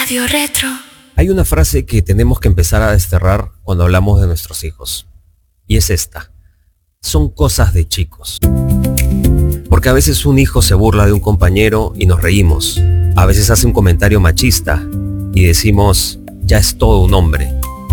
Radio Retro. Hay una frase que tenemos que empezar a desterrar cuando hablamos de nuestros hijos. Y es esta. Son cosas de chicos. Porque a veces un hijo se burla de un compañero y nos reímos. A veces hace un comentario machista y decimos, ya es todo un hombre.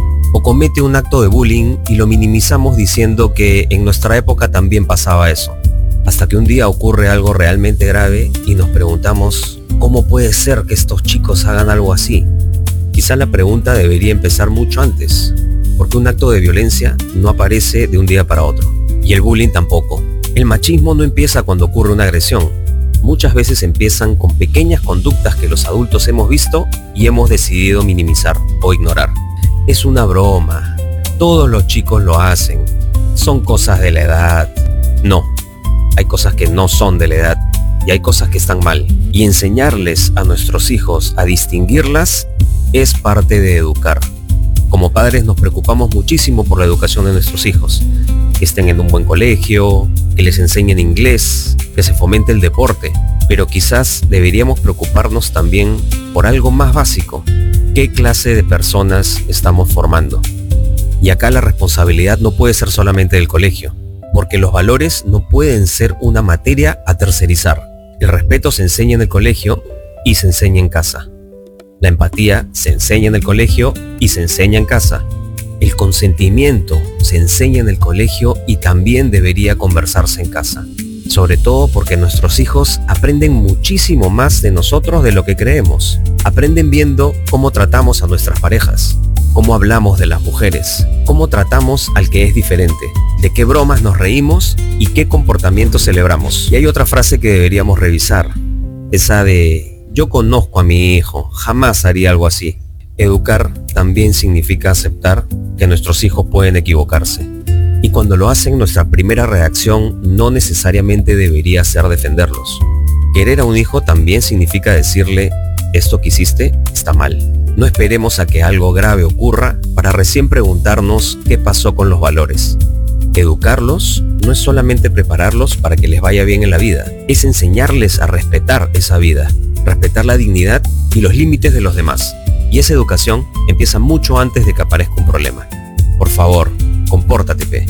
O comete un acto de bullying y lo minimizamos diciendo que en nuestra época también pasaba eso. Hasta que un día ocurre algo realmente grave y nos preguntamos, ¿cómo puede ser que estos chicos hagan algo así? Quizá la pregunta debería empezar mucho antes, porque un acto de violencia no aparece de un día para otro. Y el bullying tampoco. El machismo no empieza cuando ocurre una agresión. Muchas veces empiezan con pequeñas conductas que los adultos hemos visto y hemos decidido minimizar o ignorar. Es una broma. Todos los chicos lo hacen. Son cosas de la edad. No. Hay cosas que no son de la edad y hay cosas que están mal. Y enseñarles a nuestros hijos a distinguirlas es parte de educar. Como padres nos preocupamos muchísimo por la educación de nuestros hijos. Que estén en un buen colegio, que les enseñen inglés, que se fomente el deporte. Pero quizás deberíamos preocuparnos también por algo más básico. ¿Qué clase de personas estamos formando? Y acá la responsabilidad no puede ser solamente del colegio, porque los valores no pueden ser una materia a tercerizar. El respeto se enseña en el colegio y se enseña en casa. La empatía se enseña en el colegio y se enseña en casa. El consentimiento se enseña en el colegio y también debería conversarse en casa. Sobre todo porque nuestros hijos aprenden muchísimo más de nosotros de lo que creemos. Aprenden viendo cómo tratamos a nuestras parejas, cómo hablamos de las mujeres, cómo tratamos al que es diferente, de qué bromas nos reímos y qué comportamientos celebramos. Y hay otra frase que deberíamos revisar, esa de yo conozco a mi hijo, jamás haría algo así. Educar también significa aceptar que nuestros hijos pueden equivocarse. Y cuando lo hacen, nuestra primera reacción no necesariamente debería ser defenderlos. Querer a un hijo también significa decirle, esto que hiciste está mal. No esperemos a que algo grave ocurra para recién preguntarnos qué pasó con los valores. Educarlos no es solamente prepararlos para que les vaya bien en la vida, es enseñarles a respetar esa vida, respetar la dignidad y los límites de los demás. Y esa educación empieza mucho antes de que aparezca un problema. Por favor, compórtate, pe.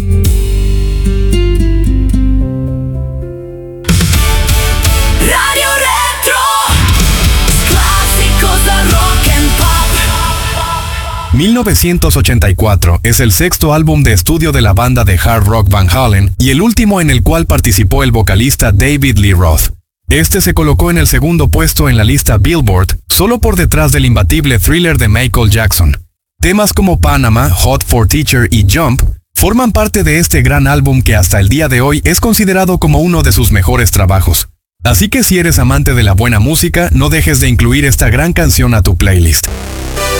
Radio Retro. Clásicos de rock and pop. 1984 es el sexto álbum de estudio de la banda de hard rock Van Halen y el último en el cual participó el vocalista David Lee Roth. Este se colocó en el segundo puesto en la lista Billboard, solo por detrás del imbatible Thriller de Michael Jackson. Temas como Panama, Hot for Teacher y Jump forman parte de este gran álbum que hasta el día de hoy es considerado como uno de sus mejores trabajos. Así que si eres amante de la buena música, no dejes de incluir esta gran canción a tu playlist.